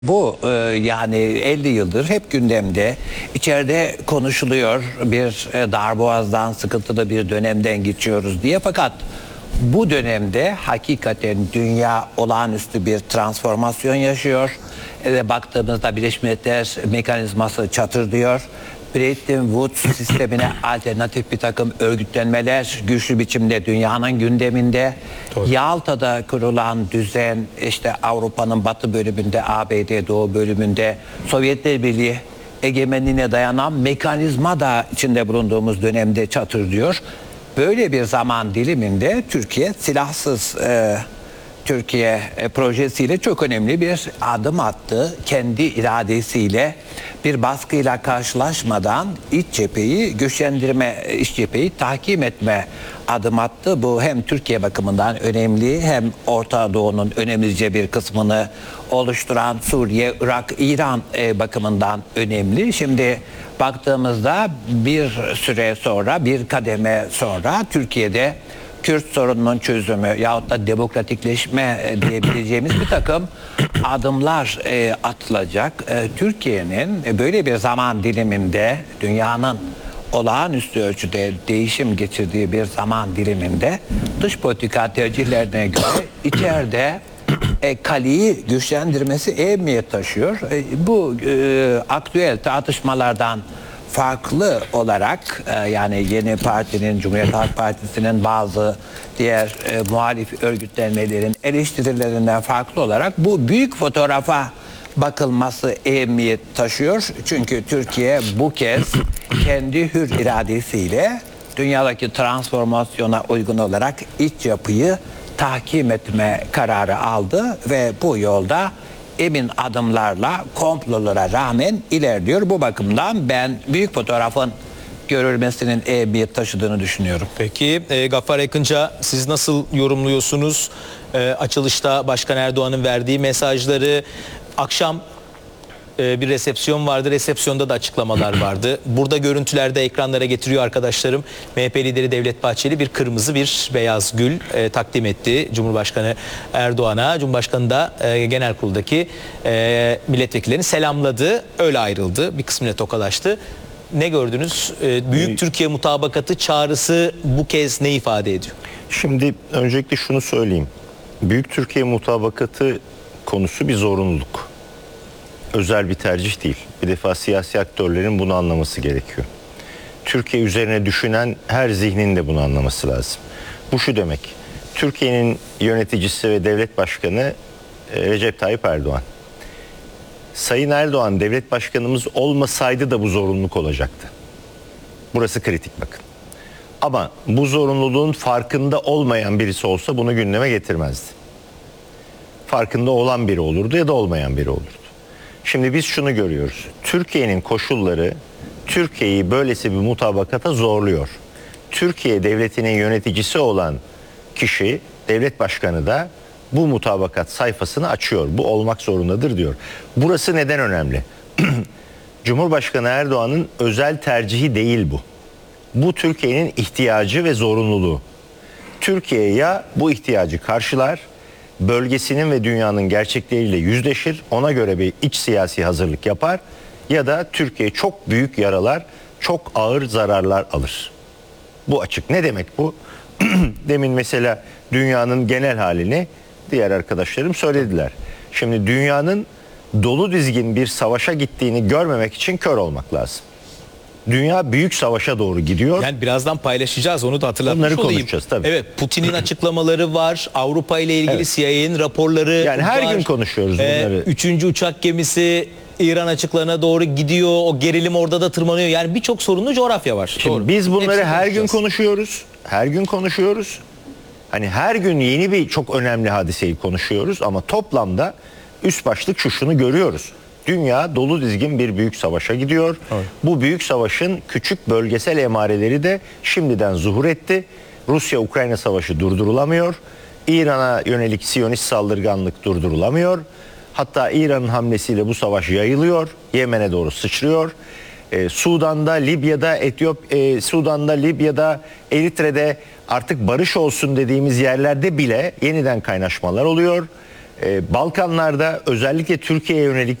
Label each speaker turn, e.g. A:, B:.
A: Bu yani 50 yıldır hep gündemde, içeride konuşuluyor. Bir darboğazdan, sıkıntılı bir dönemden geçiyoruz diye. Fakat bu dönemde hakikaten dünya olağanüstü bir transformasyon yaşıyor. Baktığımızda Birleşmiş Milletler mekanizması çatırdıyor. Bretton Woods sistemine alternatif bir takım örgütlenmeler güçlü biçimde dünyanın gündeminde.
B: Doğru.
A: Yalta'da kurulan düzen, işte Avrupa'nın batı bölümünde, ABD doğu bölümünde, Sovyetler Birliği egemenliğine dayanan mekanizma da içinde bulunduğumuz dönemde çatırdıyor. Böyle bir zaman diliminde Türkiye silahsız Türkiye projesiyle çok önemli bir adım attı. Kendi iradesiyle bir baskıyla karşılaşmadan iç cepheyi güçlendirme, iç cepheyi tahkim etme adım attı. Bu hem Türkiye bakımından önemli, hem Orta Doğu'nun önemlice bir kısmını oluşturan Suriye, Irak, İran bakımından önemli. Şimdi baktığımızda bir süre sonra, bir kademe sonra Türkiye'de Kürt sorununun çözümü yahut da demokratikleşme diyebileceğimiz bir takım adımlar atılacak. Türkiye'nin böyle bir zaman diliminde, dünyanın olağanüstü ölçüde değişim geçirdiği bir zaman diliminde dış politika tercihlerine göre içeride kaleyi güçlendirmesi ehemmiyet taşıyor. Bu aktüel tartışmalardan farklı olarak yani yeni partinin, Cumhuriyet Halk Partisi'nin bazı diğer muhalif örgütlenmelerin eleştirilerinden farklı olarak bu büyük fotoğrafa bakılması ehemmiyet taşıyor. Çünkü Türkiye bu kez kendi hür iradesiyle dünyadaki transformasyona uygun olarak iç yapıyı tahkim etme kararı aldı ve bu yolda emin adımlarla komplolara rağmen ilerliyor. Bu bakımdan ben büyük fotoğrafın görülmesinin ehemmiyet taşıdığını düşünüyorum.
B: Peki Gaffar Akıncı, siz nasıl yorumluyorsunuz açılışta Başkan Erdoğan'ın verdiği mesajları? Akşam bir resepsiyon vardı. Resepsiyonda da açıklamalar vardı. Burada görüntülerde ekranlara getiriyor arkadaşlarım. MHP lideri Devlet Bahçeli bir kırmızı bir beyaz gül takdim etti Cumhurbaşkanı Erdoğan'a. Cumhurbaşkanı da genel kuruldaki milletvekillerini selamladı. Öyle ayrıldı. Bir kısmıyla tokalaştı. Ne gördünüz? Büyük Türkiye mutabakatı çağrısı bu kez ne ifade ediyor?
C: Şimdi öncelikle şunu söyleyeyim. Büyük Türkiye mutabakatı konusu bir zorunluluk. Özel bir tercih değil. Bir defa siyasi aktörlerin bunu anlaması gerekiyor. Türkiye üzerine düşünen her zihnin de bunu anlaması lazım. Bu şu demek: Türkiye'nin yöneticisi ve devlet başkanı Recep Tayyip Erdoğan. Sayın Erdoğan devlet başkanımız olmasaydı da bu zorunluluk olacaktı. Burası kritik, bakın. Ama bu zorunluluğun farkında olmayan birisi olsa bunu gündeme getirmezdi. Farkında olan biri olurdu ya da olmayan biri olurdu. Şimdi biz şunu görüyoruz. Türkiye'nin koşulları Türkiye'yi böylesi bir mutabakata zorluyor. Türkiye devletinin yöneticisi olan kişi, devlet başkanı da bu mutabakat sayfasını açıyor. Bu olmak zorundadır diyor. Burası neden önemli? Cumhurbaşkanı Erdoğan'ın özel tercihi değil bu. Bu Türkiye'nin ihtiyacı ve zorunluluğu. Türkiye ya bu ihtiyacı karşılar, bölgesinin ve dünyanın gerçekleriyle yüzleşir, ona göre bir iç siyasi hazırlık yapar, ya da Türkiye çok büyük yaralar, çok ağır zararlar alır. Bu açık. Ne demek bu? Demin mesela dünyanın genel halini diğer arkadaşlarım söylediler. Şimdi dünyanın dolu dizgin bir savaşa gittiğini görmemek için kör olmak lazım. Dünya büyük savaşa doğru gidiyor.
B: Yani birazdan paylaşacağız, onu da hatırlatmış
C: Bunları
B: olayım.
C: konuşacağız tabii.
B: Evet, Putin'in açıklamaları var. Avrupa ile ilgili
C: Evet.
B: CIA'nin raporları
C: Yani her
B: var.
C: gün konuşuyoruz bunları.
B: Üçüncü uçak gemisi İran açıklarına doğru gidiyor. O gerilim orada da tırmanıyor. Yani birçok sorunlu coğrafya var.
C: Şimdi
B: Doğru.
C: biz bunları
B: Hepsini
C: her gün
B: konuşacağız.
C: konuşuyoruz. Her gün konuşuyoruz. Hani her gün yeni bir çok önemli hadiseyi konuşuyoruz ama toplamda üst başlık şunu görüyoruz. Dünya dolu dizgin bir büyük savaşa gidiyor. Evet. Bu büyük savaşın küçük bölgesel emareleri de şimdiden zuhur etti. Rusya-Ukrayna savaşı durdurulamıyor. İran'a yönelik Siyonist saldırganlık durdurulamıyor. Hatta İran'ın hamlesiyle bu savaş yayılıyor. Yemen'e doğru sıçrıyor. Sudan'da, Libya'da, Eritre'de artık barış olsun dediğimiz yerlerde bile yeniden kaynaşmalar oluyor. Balkanlarda özellikle Türkiye'ye yönelik